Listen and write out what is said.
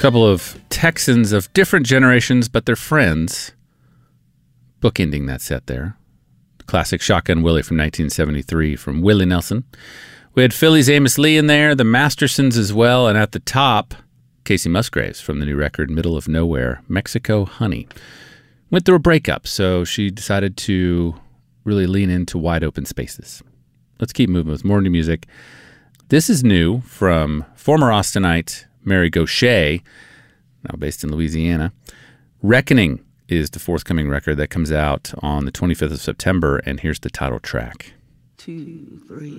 couple of Texans of different generations, but they're friends. Bookending that set there. Classic Shotgun Willie from 1973 from Willie Nelson. We had Philly's Amos Lee in there, the Mastersons as well, and at the top, Casey Musgraves from the new record, Middle of Nowhere, Mexico Honey. Went through a breakup, so she decided to really lean into wide open spaces. Let's keep moving with more new music. This is new from former Austinite Mary Gauthier, now based in Louisiana. Reckoning is the forthcoming record that comes out on the 25th of September, and here's the title track. 2, 3.